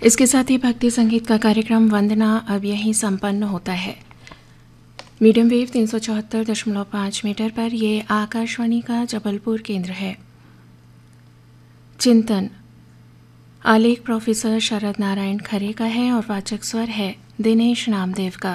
इसके साथ ही भक्ति संगीत का कार्यक्रम वंदना अब यहीं संपन्न होता है। मीडियम वेव 374.5 मीटर पर यह आकाशवाणी का जबलपुर केंद्र है। चिंतन आलेख प्रोफेसर शरद नारायण खरे का है और वाचक स्वर है दिनेश नामदेव का।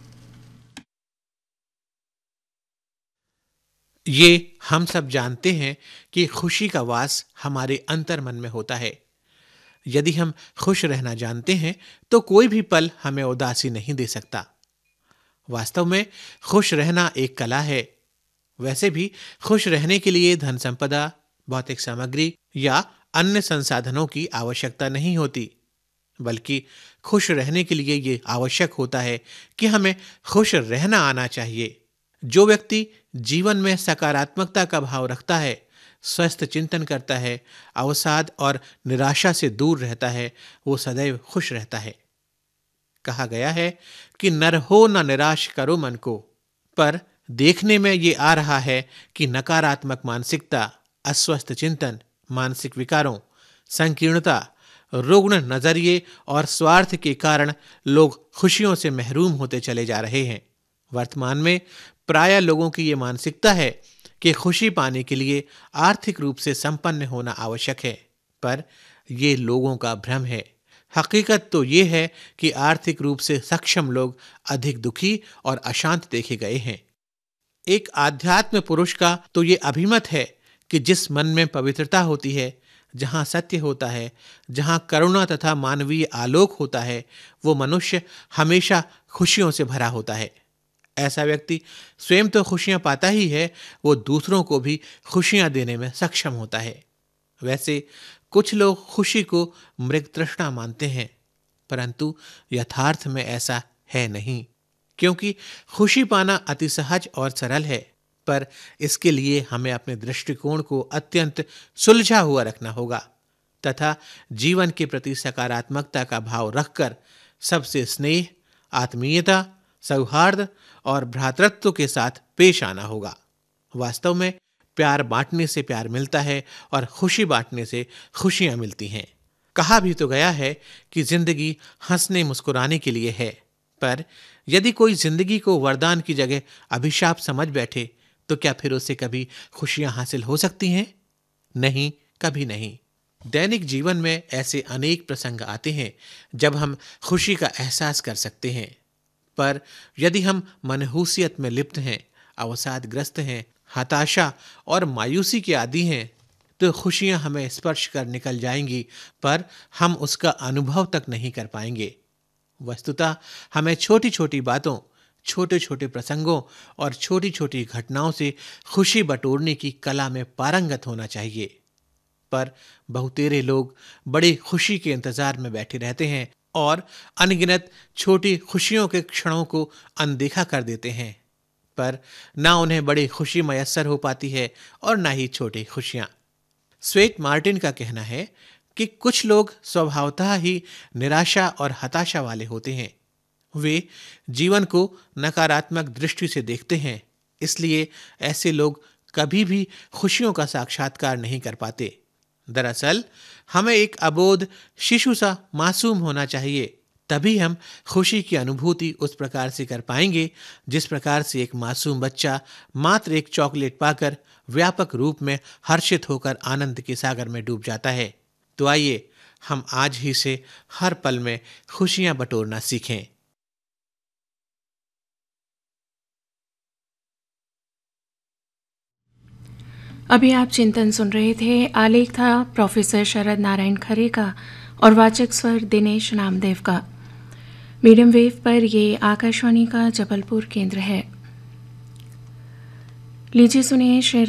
ये हम सब जानते हैं कि खुशी का वास हमारे अंतर मन में होता है। यदि हम खुश रहना जानते हैं तो कोई भी पल हमें उदासी नहीं दे सकता। वास्तव में खुश रहना एक कला है। वैसे भी खुश रहने के लिए धन संपदा, भौतिक सामग्री या अन्य संसाधनों की आवश्यकता नहीं होती, बल्कि खुश रहने के लिए ये आवश्यक होता है कि हमें खुश रहना आना चाहिए। जो व्यक्ति जीवन में सकारात्मकता का भाव रखता है, स्वस्थ चिंतन करता है, अवसाद और निराशा से दूर रहता है, वो सदैव खुश रहता है। कहा गया है कि नर हो न निराश करो मन को, पर देखने में ये आ रहा है कि नकारात्मक मानसिकता, अस्वस्थ चिंतन, मानसिक विकारों, संकीर्णता, रुग्ण नजरिए और स्वार्थ के कारण लोग खुशियों से महरूम होते चले जा रहे हैं। वर्तमान में प्राय लोगों की ये मानसिकता है कि खुशी पाने के लिए आर्थिक रूप से संपन्न होना आवश्यक है, पर ये लोगों का भ्रम है। हकीकत तो ये है कि आर्थिक रूप से सक्षम लोग अधिक दुखी और अशांत देखे गए हैं। एक आध्यात्म पुरुष का तो ये अभिमत है कि जिस मन में पवित्रता होती है, जहाँ सत्य होता है, जहाँ करुणा तथा मानवीय आलोक होता है, वो मनुष्य हमेशा खुशियों से भरा होता है। ऐसा व्यक्ति स्वयं तो खुशियां पाता ही है, वो दूसरों को भी खुशियां देने में सक्षम होता है। वैसे कुछ लोग खुशी को मृग तृष्णा मानते हैं, परंतु यथार्थ में ऐसा है नहीं, क्योंकि खुशी पाना अति सहज और सरल है, पर इसके लिए हमें अपने दृष्टिकोण को अत्यंत सुलझा हुआ रखना होगा तथा जीवन के प्रति सकारात्मकता का भाव रखकर सबसे स्नेह, आत्मीयता, सौहार्द और भ्रातृत्व के साथ पेश आना होगा। वास्तव में प्यार बांटने से प्यार मिलता है और खुशी बांटने से खुशियां मिलती हैं। कहा भी तो गया है कि जिंदगी हंसने मुस्कुराने के लिए है, पर यदि कोई जिंदगी को वरदान की जगह अभिशाप समझ बैठे तो क्या फिर उसे कभी खुशियां हासिल हो सकती हैं? नहीं, कभी नहीं। दैनिक जीवन में ऐसे अनेक प्रसंग आते हैं जब हम खुशी का एहसास कर सकते हैं, पर यदि हम मनहूसियत में लिप्त हैं, अवसादग्रस्त हैं, हताशा और मायूसी के आदी हैं, तो खुशियां हमें स्पर्श कर निकल जाएंगी, पर हम उसका अनुभव तक नहीं कर पाएंगे। वस्तुतः हमें छोटी छोटी बातों, छोटे छोटे प्रसंगों और छोटी छोटी घटनाओं से खुशी बटोरने की कला में पारंगत होना चाहिए। पर बहुतेरे लोग बड़ी खुशी के इंतजार में बैठे रहते हैं और अनगिनत छोटी खुशियों के क्षणों को अनदेखा कर देते हैं, पर ना उन्हें बड़ी खुशी मयस्सर हो पाती है और ना ही छोटी खुशियां। स्वेट मार्टिन का कहना है कि कुछ लोग स्वभावतः ही निराशा और हताशा वाले होते हैं। वे जीवन को नकारात्मक दृष्टि से देखते हैं, इसलिए ऐसे लोग कभी भी खुशियों का साक्षात्कार नहीं कर पाते। दरअसल हमें एक अबोध शिशु सा मासूम होना चाहिए, तभी हम खुशी की अनुभूति उस प्रकार से कर पाएंगे जिस प्रकार से एक मासूम बच्चा मात्र एक चॉकलेट पाकर व्यापक रूप में हर्षित होकर आनंद के सागर में डूब जाता है। तो आइए हम आज ही से हर पल में खुशियां बटोरना सीखें। अभी आप चिंतन सुन रहे थे। आलेख था प्रोफेसर शरद नारायण खरे का और वाचक स्वर दिनेश नामदेव का। मीडियम वेव पर ये आकाशवाणी का जबलपुर केंद्र है। लीजिए सुनिए शेर